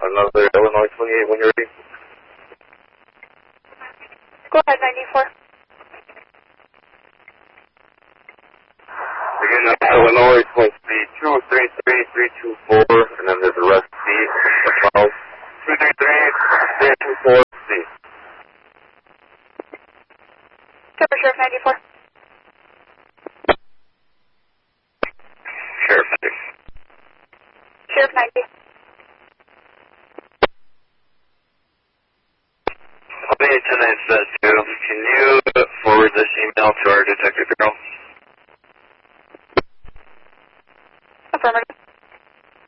another Illinois 28 when you're ready. Go ahead, 94. Again, that's Illinois, supposed to be 233-324, and then there's the rest C. 233-324 C. Sheriff 94. Sheriff 90. Sheriff 90. I'll be 10-9-2. Can you forward this email to our detective bureau? Affirmative.